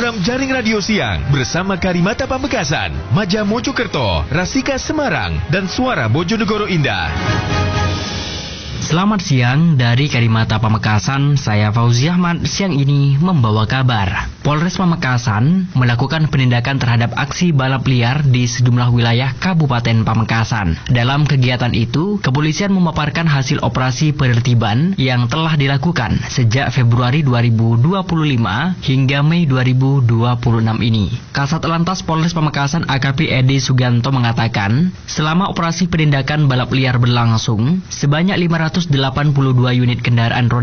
program Jaring Radio Siang bersama Karimata Pamekasan, Maja Mojokerto, Rasika Semarang, dan Suara Bojonegoro Indah. Selamat siang dari Karimata Pamekasan, saya Fauzi Ahmad. Siang ini membawa kabar. Polres Pamekasan melakukan penindakan terhadap aksi balap liar di sejumlah wilayah Kabupaten Pamekasan. Dalam kegiatan itu, kepolisian memaparkan hasil operasi penertiban yang telah dilakukan sejak Februari 2025 hingga Mei 2026 ini. Kasat Lantas Polres Pamekasan AKP Edi Suganto mengatakan, selama operasi penindakan balap liar berlangsung, sebanyak 582 unit kendaraan roda